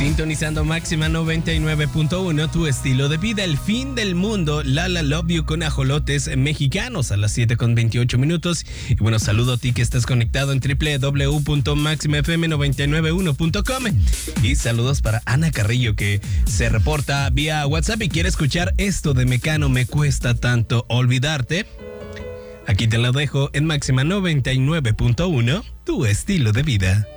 Sintonizando Máxima 99.1, tu estilo de vida, el fin del mundo, Lala Love You con ajolotes mexicanos a las 7:28. Y bueno, saludo a ti que estás conectado en www.maximafm991.com. Y saludos para Ana Carrillo que se reporta vía WhatsApp y quiere escuchar esto de Mecano, Me Cuesta Tanto Olvidarte. Aquí te lo dejo en Máxima 99.1, tu estilo de vida.